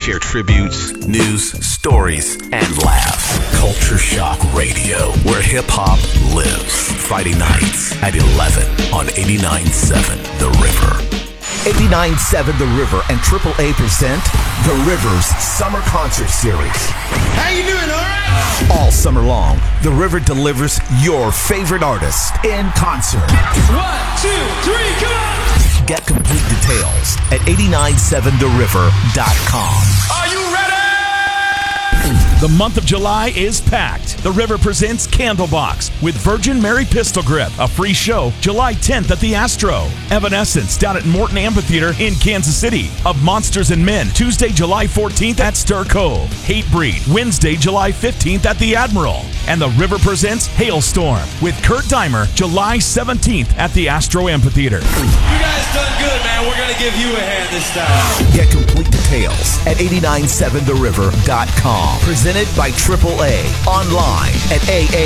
share tributes, news, stories, and laughs. Culture Shock Radio, where hip-hop lives. Friday nights at 11 on 89.7 The River. 89.7 The River and AAA present The River's Summer Concert Series. How you doing, all right? All summer long, The River delivers your favorite artist in concert. 1, 2, 3, come on! Get complete details at 897theriver.com. Are you ready? The month of July is packed. The River presents Candlebox with Virgin Mary Pistol Grip, a free show July 10th at the Astro. Evanescence down at Morton Amphitheater in Kansas City. Of Monsters and Men, Tuesday, July 14th at Stir Cove. Hatebreed, Wednesday, July 15th at the Admiral. And The River presents Hailstorm with Kurt Deimer, July 17th at the Astro Amphitheater. You guys done good, man. We're going to give you a hand this time. Get complete details at 897theriver.com. Presented by AAA. Online at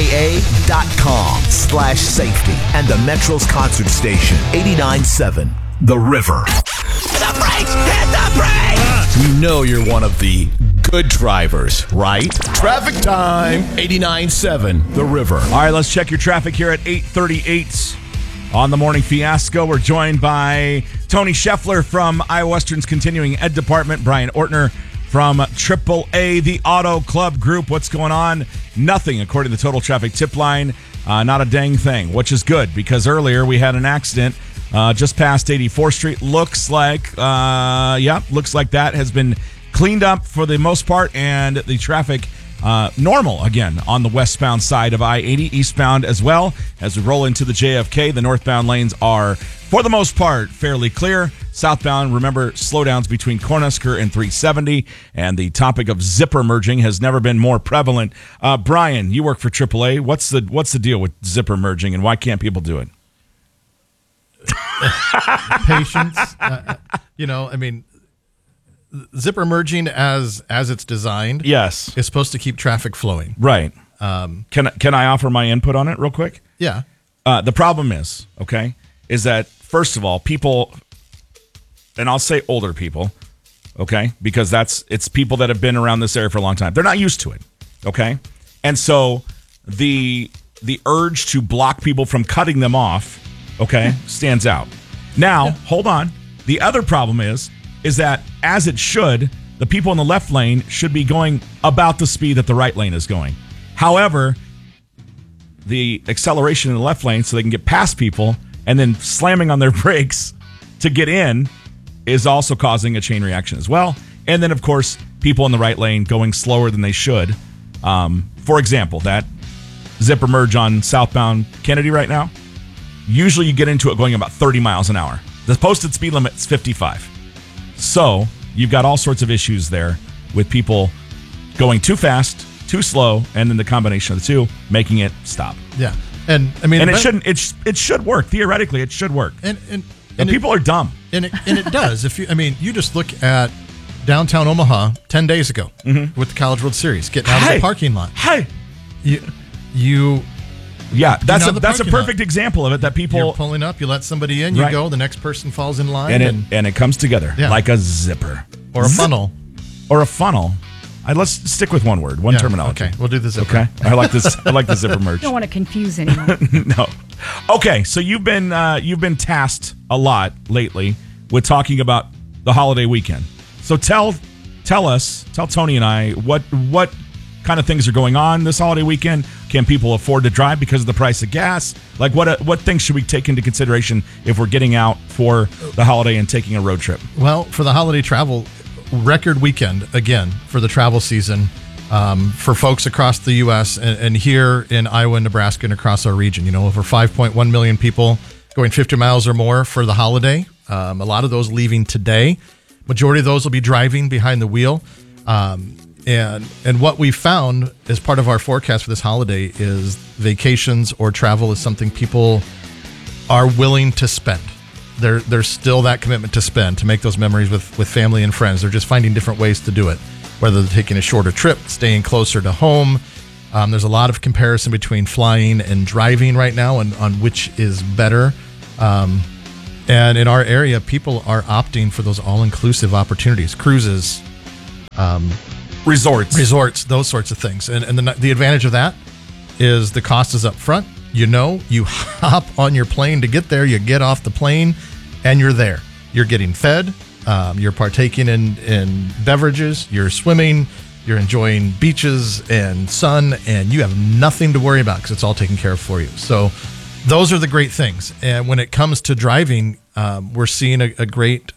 aaa.com/safety. And the Metro's concert station, 89.7 The River. Hit the brakes! Hit the brakes! You know you're one of the good drivers, right? Traffic time, 89.7 The River. All right, let's check your traffic here at 8:38 on the Morning Fiasco. We're joined by Tony Scheffler from Iowa Western's Continuing Ed Department, Brian Ortner from AAA, the Auto Club Group. What's going on? Nothing, according to the Total Traffic Tip Line. Not a dang thing, which is good, because earlier we had an accident just past 84th Street. Looks like that has been cleaned up for the most part, and the traffic normal again on the westbound side of I-80, eastbound as well. As we roll into the JFK, the northbound lanes are, for the most part, fairly clear. Southbound, remember, slowdowns between Cornhusker and 370, and the topic of zipper merging has never been more prevalent. Brian, you work for AAA. What's the deal with zipper merging, and why can't people do it? Patience. Zipper merging as it's designed, yes, is supposed to keep traffic flowing. Right. Can I offer my input on it real quick? Yeah. The problem is that, first of all, people, and I'll say older people, okay, because it's people that have been around this area for a long time. They're not used to it, okay? And so the urge to block people from cutting them off, okay, stands out. Now, hold on. The other problem is that, as it should, the people in the left lane should be going about the speed that the right lane is going. However, the acceleration in the left lane so they can get past people and then slamming on their brakes to get in is also causing a chain reaction as well. And then, of course, people in the right lane going slower than they should. For example, that zipper merge on southbound Kennedy right now, usually you get into it going about 30 miles an hour. The posted speed limit is 55. So you've got all sorts of issues there with people going too fast, too slow, and then the combination of the two making it stop. Yeah. And it should work. Theoretically, it should work. And people are dumb. And it does. If you just look at downtown Omaha 10 days ago with the College World Series, getting out of the parking lot. That's a perfect example of it. That people, you're pulling up, you let somebody in, you go, the next person falls in line, and it comes together like a zipper or a funnel. Let's stick with one word, terminology. Okay, we'll do the zipper. Okay, I like this. I like the zipper merge. Don't want to confuse anyone. No. Okay, so you've been tasked a lot lately with talking about the holiday weekend. So tell Tony and I what kind of things are going on this holiday weekend. Can people afford to drive because of the price of gas? Like, what things should we take into consideration if we're getting out for the holiday and taking a road trip? Well, for the holiday travel, record weekend again for the travel season for folks across the U.S. and here in Iowa and Nebraska and across our region. Over 5.1 million people going 50 miles or more for the holiday. A lot of those leaving today. Majority of those will be driving behind the wheel. And what we found as part of our forecast for this holiday is vacations or travel is something people are willing to spend. There's still that commitment to spend, to make those memories with family and friends. They're just finding different ways to do it, whether they're taking a shorter trip, staying closer to home. There's a lot of comparison between flying and driving right now on which is better. And in our area, people are opting for those all-inclusive opportunities, cruises, resorts. those sorts of things. And the advantage of that is the cost is up front. You hop on your plane to get there, you get off the plane, and you're there. You're getting fed, you're partaking in beverages, you're swimming, you're enjoying beaches and sun, and you have nothing to worry about because it's all taken care of for you. So those are the great things. And when it comes to driving, we're seeing a great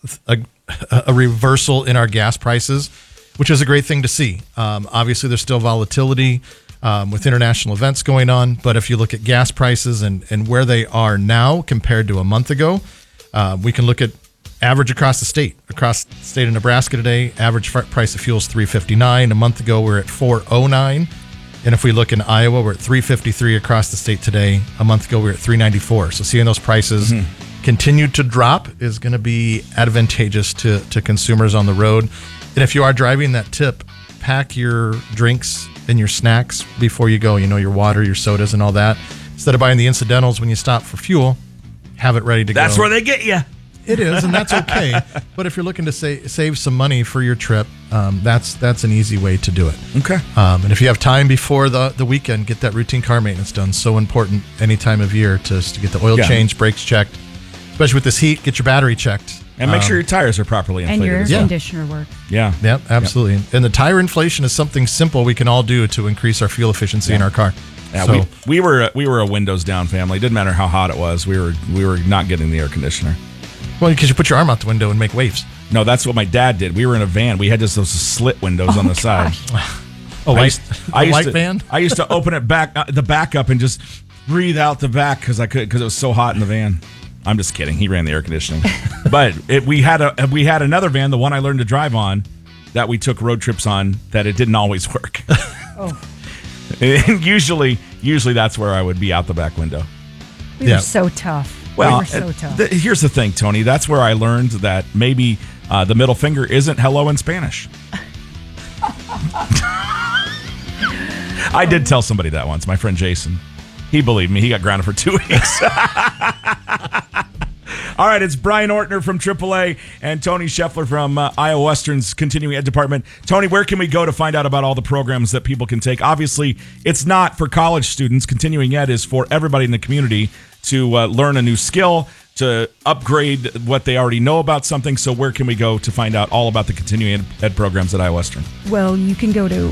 reversal in our gas prices, which is a great thing to see. Obviously, there's still volatility with international events going on, but if you look at gas prices and where they are now compared to a month ago, we can look at average across the state. Across the state of Nebraska today, average price of fuel is $3.59. A month ago, we're at $4.09. And if we look in Iowa, we're at $3.53 across the state today. A month ago, we were at $3.94. So seeing those prices continue to drop is going to be advantageous to consumers on the road. And if you are driving, that tip, pack your drinks and your snacks before you go, your water, your sodas and all that. Instead of buying the incidentals when you stop for fuel, have it ready to go. That's where they get you. It is, and that's okay. But if you're looking to save some money for your trip, that's an easy way to do it. Okay. And if you have time before the weekend, get that routine car maintenance done. So important any time of year to get the oil change, brakes checked. Especially with this heat, get your battery checked. And make sure your tires are properly inflated. And your air conditioner work. Yeah. Yep, absolutely. And the tire inflation is something simple we can all do to increase our fuel efficiency in our car. Yeah, so, we were a windows down family. It didn't matter how hot it was. We were not getting the air conditioner. Well, because you put your arm out the window and make waves. No, that's what my dad did. We were in a van. We had just those slit windows on the side. White van? I used to open it the back up and just breathe out the back because it was so hot in the van. I'm just kidding. He ran the air conditioning. But we had another van, the one I learned to drive on, that we took road trips on, that it didn't always work. And usually that's where I would be out the back window. We were so tough. Well, we were so tough. Here's the thing, Tony. That's where I learned that maybe the middle finger isn't hello in Spanish. I did tell somebody that once, my friend Jason. He believed me. He got grounded for 2 weeks. All right, it's Brian Ortner from AAA and Tony Scheffler from Iowa Western's Continuing Ed Department. Tony, where can we go to find out about all the programs that people can take? Obviously, it's not for college students. Continuing Ed is for everybody in the community to learn a new skill, to upgrade what they already know about something. So where can we go to find out all about the Continuing Ed programs at Iowa Western? Well, you can go to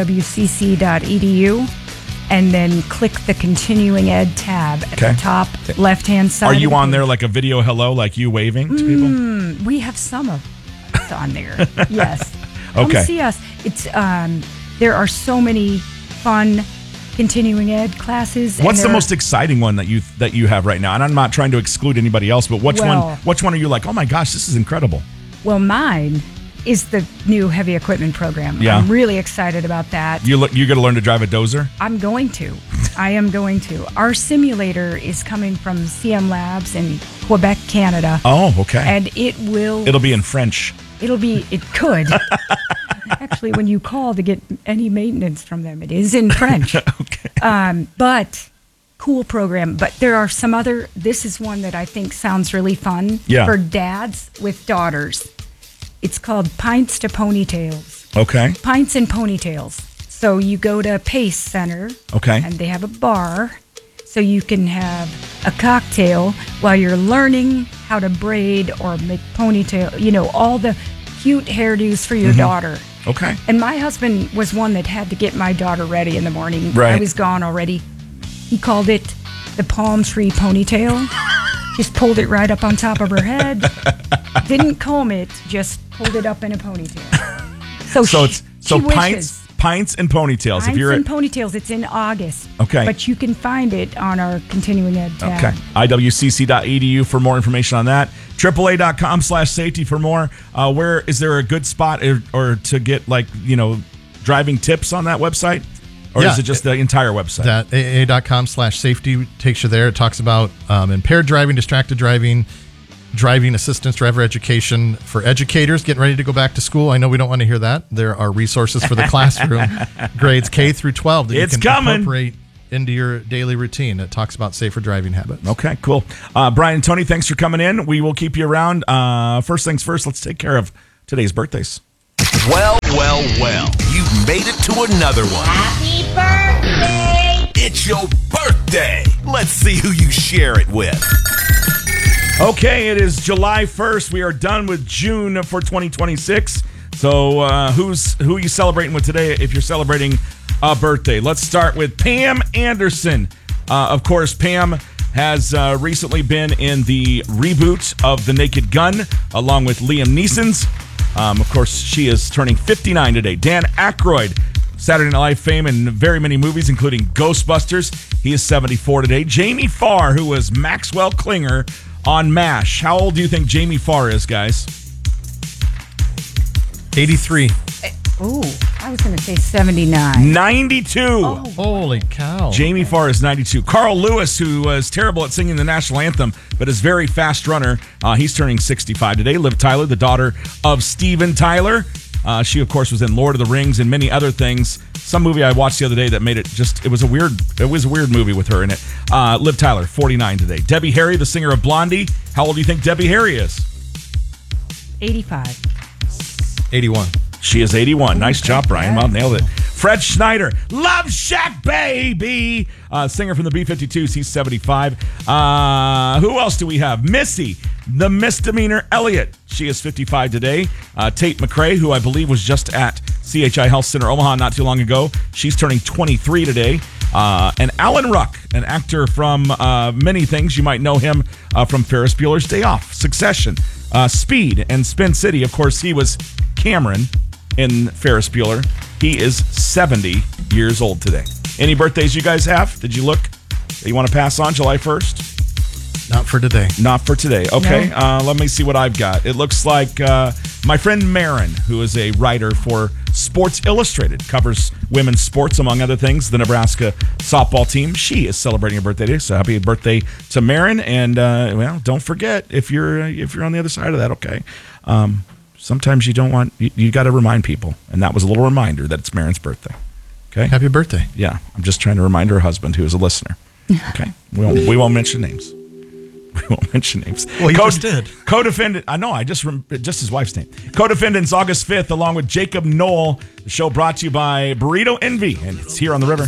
iwcc.edu. And then click the Continuing Ed tab at the top left-hand side. Are you on there like a video hello, like you waving to people? We have some of us on there. Yes. Okay. Come see us. It's there are so many fun Continuing Ed classes. What's the most exciting one that you have right now? And I'm not trying to exclude anybody else, but which one are you like? Oh my gosh, this is incredible. Well, mine is the new heavy equipment program. Yeah. I'm really excited about that. You're going to learn to drive a dozer? I'm going to. I am going to. Our simulator is coming from CM Labs in Quebec, Canada. Oh, okay. And it'll be in French. It could. Actually, when you call to get any maintenance from them, it is in French. Okay. But cool program. But there are some this is one that I think sounds really fun for dads with daughters. It's called Pints to Ponytails. Okay. Pints and Ponytails. So you go to Pace Center. Okay. And they have a bar. So you can have a cocktail while you're learning how to braid or make ponytail, all the cute hairdos for your daughter. Okay. And my husband was one that had to get my daughter ready in the morning. Right. I was gone already. He called it the palm tree ponytail. Just pulled it right up on top of her head. Didn't comb it, just pulled it up in a ponytail. So pints and ponytails. Pints and Ponytails. It's in August. Okay. But you can find it on our Continuing Ed tab. Okay. iwcc.edu for more information on that. AAA.com/safety for more. Where is there a good spot or to get driving tips on that website? Or is it just the entire website? That aa.com/safety takes you there. It talks about impaired driving, distracted driving, driving assistance, driver education for educators getting ready to go back to school. I know we don't want to hear that. There are resources for the classroom, grades K through 12 that you can incorporate into your daily routine. It talks about safer driving habits. Okay, cool. Brian and Tony, thanks for coming in. We will keep you around. First things first, let's take care of today's birthdays. Well well, you've made it to another one. Happy birthday! It's your birthday. Let's see who you share it with. Okay, it is July 1st. We are done with June for 2026. So who are you celebrating with today if you're celebrating a birthday? Let's start with Pam Anderson. Of course, Pam has recently been in the reboot of The Naked Gun along with Liam Neeson's. Of course, she is turning 59 today. Dan Aykroyd, Saturday Night Live fame in very many movies, including Ghostbusters. He is 74 today. Jamie Farr, who was Maxwell Klinger on MASH. How old do you think Jamie Farr is, guys? 83. Ooh, I was going to say 79. 92. Oh. Holy cow. Jamie Farr is 92. Carl Lewis, who was terrible at singing the national anthem, but is a very fast runner, he's turning 65 today. Liv Tyler, the daughter of Steven Tyler. She, of course, was in Lord of the Rings and many other things. Some movie I watched the other day that made it just, it was a weird movie with her in it. Liv Tyler, 49 today. Debbie Harry, the singer of Blondie. How old do you think Debbie Harry is? 85. 81. She is 81. Nice job, Brian. Well, nailed it. Fred Schneider, Love Shack Baby, singer from the B-52s. He's 75. Who else do we have? Missy, the misdemeanor Elliott. She is 55 today. Tate McRae, who I believe was just at CHI Health Center Omaha not too long ago. She's turning 23 today. And Alan Ruck, an actor from many things. You might know him from Ferris Bueller's Day Off, Succession, Speed, and Spin City. Of course, he was Cameron in Ferris Bueller. He is 70 years old today. Any birthdays you guys have? Did you look that you want to pass on July 1st? Not for today. Not for today. Okay. No. Let me see what I've got. It looks like my friend Marin, who is a writer for Sports Illustrated, covers women's sports, among other things, the Nebraska softball team. She is celebrating her birthday today, so happy birthday to Marin. And, well, don't forget, if you're on the other side of that, okay, sometimes you don't want, you got to remind people. And that was a little reminder that it's Marin's birthday. Okay. Happy birthday. Yeah. I'm just trying to remind her husband, who is a listener. Okay. We won't mention names. We won't mention names. Well, you just did. Co-defendant, I know, just his wife's name. Co-defendants August 5th, along with Jacob Knoll. The show brought to you by Burrito Envy, and it's here on the river.